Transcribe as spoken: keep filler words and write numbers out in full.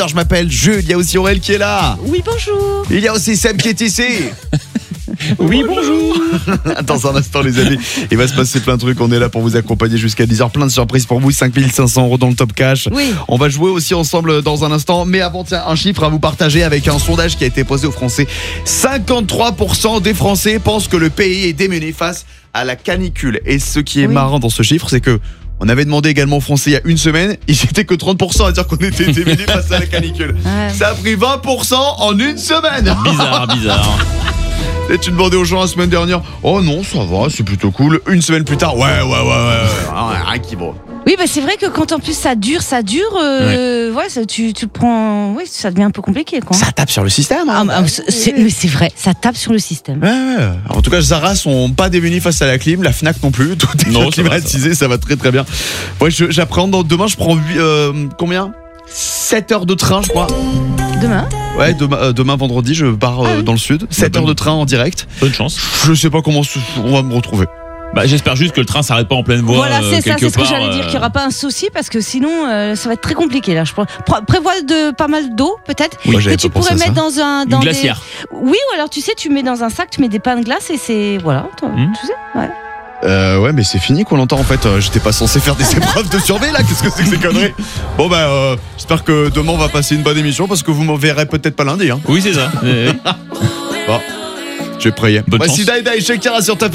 Alors, je m'appelle Jules, il y a aussi Aurel qui est là. Oui, bonjour. Il y a aussi Seb qui est ici. Oui, bonjour. Dans un instant les amis, il va se passer plein de trucs. On est là pour vous accompagner jusqu'à dix heures. Plein de surprises pour vous, cinq mille cinq cents euros dans le top cash. Oui. On va jouer aussi ensemble dans un instant. Mais avant, tiens, un chiffre à vous partager avec un sondage qui a été posé aux Français. cinquante-trois pour cent des Français pensent que le pays est démuni face à la canicule. Et ce qui est Oui. marrant dans ce chiffre, c'est que on avait demandé également aux Français il y a une semaine, ils étaient que trente pour cent à dire qu'on était démunis face à la canicule. Ouais. Ça a pris vingt pour cent en une semaine. Bizarre, bizarre. Et tu demandais aux gens la semaine dernière, oh non, ça va, c'est plutôt cool. Une semaine plus tard, ouais, ouais, ouais, ouais, ouais, rien qui vaut. Oui, bah c'est vrai que quand en plus ça dure, ça dure, euh, ouais, ça, tu, tu le prends, oui, ça devient un peu compliqué, quoi. Ça tape sur le système. Ah, Hein. bah, c'est, mais c'est vrai, ça tape sur le système. Ouais, ouais. En tout cas, Zara sont pas démunis face à la clim, la Fnac non plus. Tout est Non, ça va, climatisé, ça va très très bien. Ouais, je- j'appréhende. Demain, je prends huit, euh, combien sept heures de train, je crois. Demain. Ouais, demain, euh, demain vendredi, je pars euh, Ah oui. dans le sud. sept heures de train en direct. Bonne chance. Je sais pas comment on va me retrouver. Bah, j'espère juste que le train s'arrête pas en pleine voie. Voilà, euh, c'est ça, quelque c'est ce que part, j'allais dire, euh, qu'il n'y aura pas un souci parce que sinon euh, ça va être très compliqué là. Je pré- pré- prévois de pas mal d'eau peut-être Oui, j'avais que tu pas pensé pourrais à mettre dans un dans Une des- glacière. Oui, ou alors tu sais, tu mets dans un sac, tu mets des pains de glace et c'est voilà, toi, Hmm. tu sais. Ouais. Euh, ouais, mais c'est fini qu'on l'entend en fait. Euh, J'étais pas censé faire des épreuves de survie là. Qu'est-ce que c'est que ces conneries? Bon, bah, euh, j'espère que demain on va passer une bonne émission parce que vous m'en verrez peut-être pas lundi. Hein. Oui, c'est ça. Euh, Bon, j'ai prié. Bonne Voici chance. Daïda et Shakira sur ta